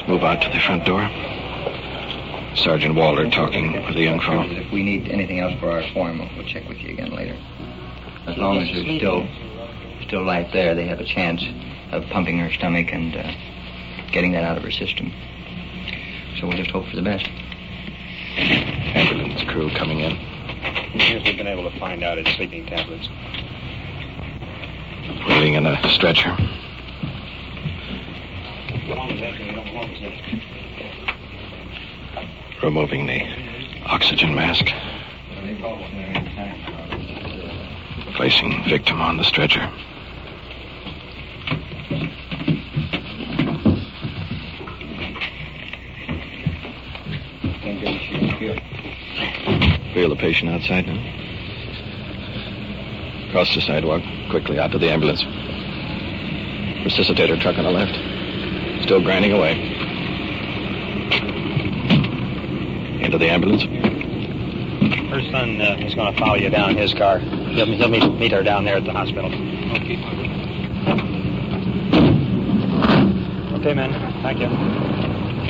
Move out to the front door. Sergeant Walter talking with the young fellow. If we need anything else for our form, we'll check with you again later. As long as there's still life there, they have a chance of pumping her stomach and getting that out of her system. So we'll just hope for the best. Ambulance crew coming in. Here's we've been able to find out is sleeping tablets. Waiting in a stretcher. Removing the oxygen mask. Placing victim on the stretcher. Feel the patient outside now. Across the sidewalk, quickly out to the ambulance. Resuscitator truck on the left. Still grinding away. Into the ambulance. Her son is going to follow you down in his car. He'll meet her down there at the hospital. Okay, man. Thank you.